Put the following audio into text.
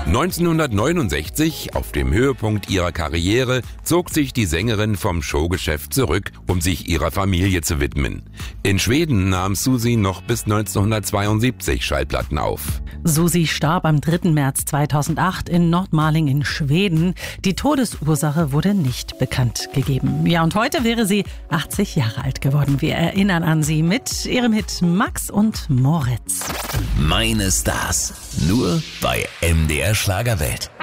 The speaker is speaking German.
1969, auf dem Höhepunkt ihrer Karriere, zog sich die Sängerin vom Showgeschäft zurück, um sich ihrer Familie zu widmen. In Schweden nahm Susie noch bis 1972 Schallplatten auf. Susie starb am 3. März 2008 in Nordmaling in Schweden. Die Todesursache wurde nicht bekannt gegeben. Ja, und heute wäre sie 80 Jahre alt geworden. Wir erinnern an sie mit ihrem Hit Max und Moritz. Meine Stars. Nur bei MDR Schlagerwelt.